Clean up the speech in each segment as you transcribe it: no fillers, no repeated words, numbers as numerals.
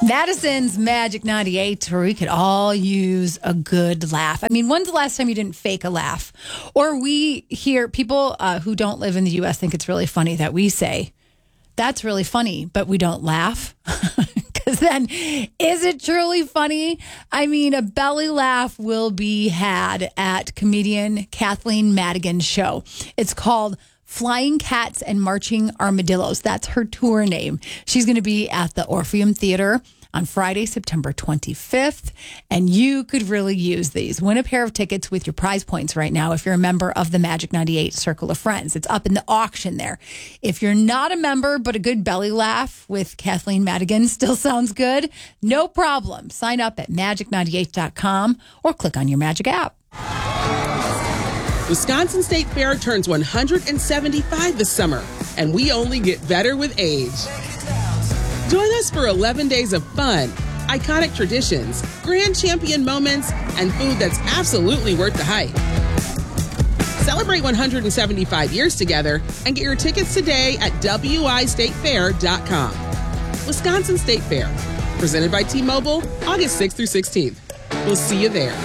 Madison's Magic 98, where we could all use a good laugh. I mean, when's the last time you didn't fake a laugh? Or we hear people who don't live in the U.S. think it's really funny that we say, that's really funny, but we don't laugh. Because then, is it truly funny? I mean, a belly laugh will be had at comedian Kathleen Madigan's show. It's called Flying Cats and Marching Armadillos. That's her tour name. She's going to be at the Orpheum Theater on Friday, September 25th. And you could really use these. Win a pair of tickets with your prize points right now if you're a member of the Magic 98 Circle of Friends. It's up in the auction there. If you're not a member, but a good belly laugh with Kathleen Madigan still sounds good, no problem. Sign up at magic98.com or click on your Magic app. Wisconsin State Fair turns 175 this summer, and we only get better with age. Join us for 11 days of fun, iconic traditions, grand champion moments, and food that's absolutely worth the hype. Celebrate 175 years together and get your tickets today at wistatefair.com. Wisconsin State Fair, presented by T-Mobile, August 6th through 16th. We'll see you there.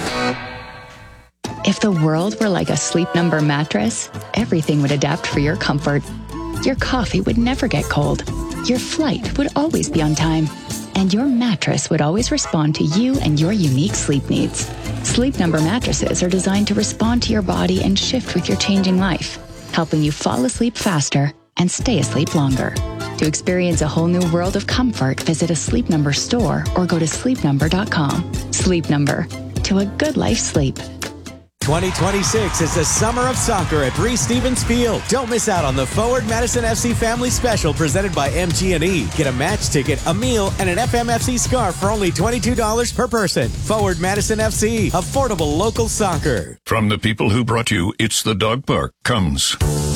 If the world were like a Sleep Number mattress, everything would adapt for your comfort. Your coffee would never get cold. Your flight would always be on time. And your mattress would always respond to you and your unique sleep needs. Sleep Number mattresses are designed to respond to your body and shift with your changing life, helping you fall asleep faster and stay asleep longer. To experience a whole new world of comfort, visit a Sleep Number store or go to sleepnumber.com. Sleep Number. To a good life sleep. 2026 is the summer of soccer at Reese Stevens Field. Don't miss out on the Forward Madison FC Family Special presented by MG&E. Get a match ticket, a meal, and an FMFC scarf for only $22 per person. Forward Madison FC, affordable local soccer. From the people who brought you It's the Dog Park comes